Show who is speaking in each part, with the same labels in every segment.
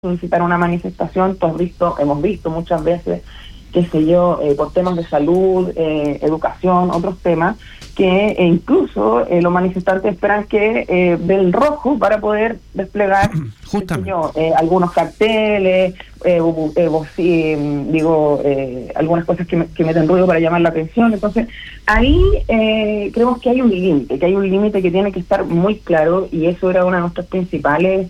Speaker 1: solicitar una manifestación, hemos visto muchas veces, qué sé yo, por temas de salud, educación, otros temas, que incluso los manifestantes esperan que den rojo para poder desplegar algunos carteles, algunas cosas que meten ruido para llamar la atención. Entonces, ahí creemos que hay un límite, que tiene que estar muy claro, y eso era una de nuestras principales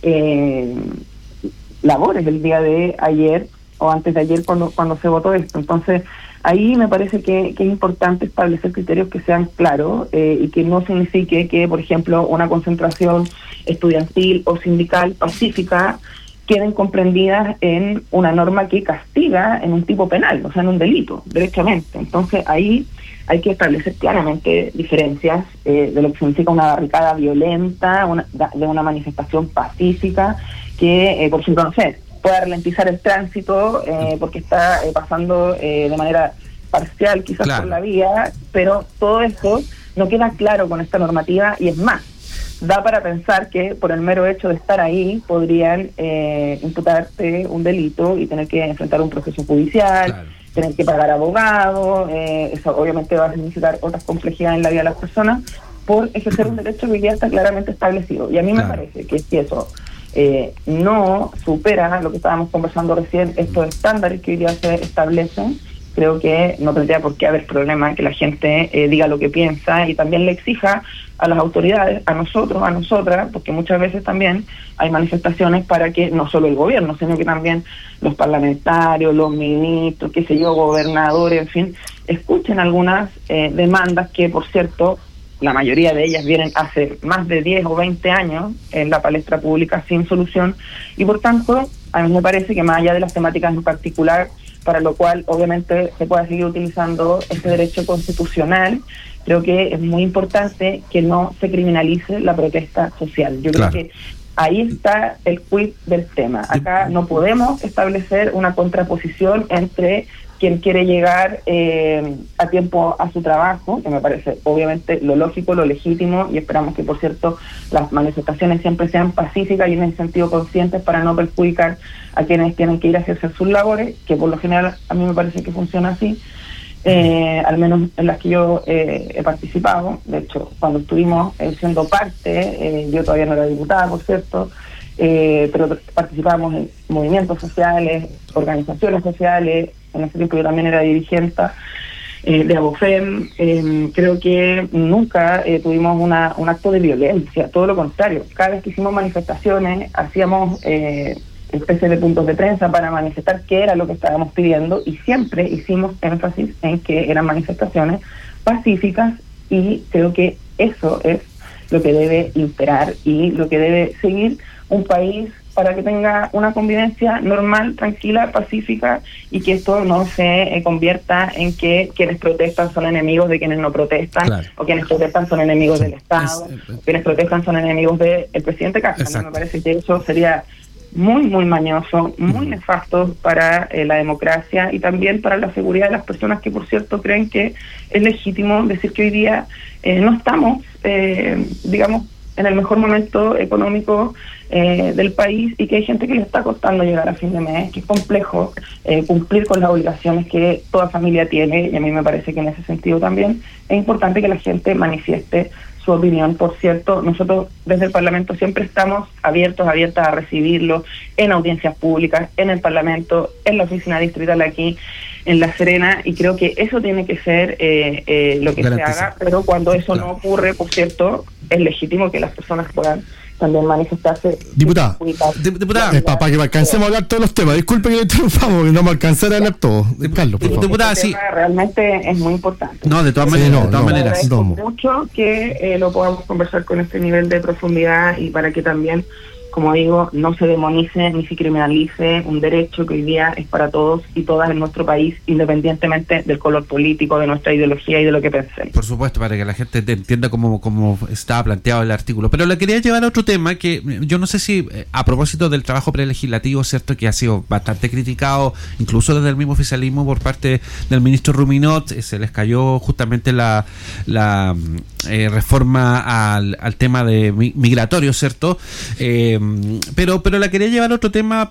Speaker 1: labores del día de ayer o antes de ayer cuando se votó esto. Entonces, ahí me parece que es importante establecer criterios que sean claros y que no signifique que, por ejemplo, una concentración estudiantil o sindical pacífica queden comprendidas en una norma que castiga en un tipo penal, o sea, en un delito, derechamente. Entonces, ahí hay que establecer claramente diferencias de lo que significa una barricada violenta, de una manifestación pacífica, que, por ejemplo, no sé, pueda ralentizar el tránsito porque está pasando de manera parcial quizás por la vía, pero todo esto no queda claro con esta normativa, y es más, da para pensar que por el mero hecho de estar ahí podrían imputarte un delito y tener que enfrentar un proceso judicial, tener que pagar abogados, eso obviamente va a significar otras complejidades en la vida de las personas por ejercer un derecho que ya está claramente establecido. Y a mí me parece que si eso no supera lo que estábamos conversando recién, estos estándares que hoy día se establecen, creo que no tendría por qué haber problema en que la gente diga lo que piensa y también le exija a las autoridades, a nosotros, a nosotras, porque muchas veces también hay manifestaciones para que no solo el gobierno, sino que también los parlamentarios, los ministros, qué sé yo, gobernadores, en fin, escuchen algunas demandas que, por cierto, la mayoría de ellas vienen hace más de 10 o 20 años en la palestra pública sin solución, y por tanto, a mí me parece que más allá de las temáticas en particular, para lo cual obviamente se pueda seguir utilizando este derecho constitucional, creo que es muy importante que no se criminalice la protesta social. Yo creo que ahí está el quid del tema. Acá no podemos establecer una contraposición entre quien quiere llegar a tiempo a su trabajo, que me parece obviamente lo lógico, lo legítimo, y esperamos que, por cierto, las manifestaciones siempre sean pacíficas y en ese sentido conscientes para no perjudicar a quienes tienen que ir a hacer sus labores, que por lo general a mí me parece que funciona así, al menos en las que yo he participado. De hecho, cuando estuvimos siendo parte, yo todavía no era diputada, por cierto, pero participábamos en movimientos sociales, organizaciones sociales. En ese tiempo yo también era dirigente de ABOFEM. Creo que nunca tuvimos un acto de violencia, todo lo contrario. Cada vez que hicimos manifestaciones, hacíamos especie de puntos de prensa para manifestar qué era lo que estábamos pidiendo, y siempre hicimos énfasis en que eran manifestaciones pacíficas, y creo que eso es lo que debe imperar y lo que debe seguir un país para que tenga una convivencia normal, tranquila, pacífica, y que esto no se convierta en que quienes protestan son enemigos de quienes no protestan, o quienes protestan son enemigos del Estado, quienes protestan son enemigos del presidente Castro. A mí me parece que eso sería muy, muy mañoso, muy nefasto para la democracia y también para la seguridad de las personas que, por cierto, creen que es legítimo decir que hoy día no estamos, digamos, en el mejor momento económico del país, y que hay gente que le está costando llegar a fin de mes, que es complejo cumplir con las obligaciones que toda familia tiene, y a mí me parece que en ese sentido también es importante que la gente manifieste su opinión. Por cierto, nosotros desde el Parlamento siempre estamos abiertas a recibirlo en audiencias públicas, en el Parlamento, en la oficina distrital aquí en La Serena, y creo que eso tiene que ser lo que se haga, pero cuando eso no ocurre, por cierto, es legítimo que las personas puedan también manifestarse.
Speaker 2: Diputada, para que alcancemos a hablar todos los temas, disculpe que le interrumpamos, que no vamos a alcanzar a hablar todos. Carlos, por favor.
Speaker 1: Diputada, sí. Realmente es muy importante.
Speaker 2: No, de todas maneras.
Speaker 1: Mucho que lo podamos conversar con este nivel de profundidad, y para que también, como digo, no se demonice ni se criminalice un derecho que hoy día es para todos y todas en nuestro país, independientemente del color político, de nuestra ideología y de lo que pensemos.
Speaker 3: Por supuesto, para que la gente entienda cómo estaba planteado el artículo. Pero le quería llevar a otro tema que yo no sé si, a propósito del trabajo prelegislativo, cierto, que ha sido bastante criticado, incluso desde el mismo oficialismo por parte del ministro Ruminot, se les cayó justamente la reforma al tema de migratorio, ¿cierto? pero la quería llevar a otro tema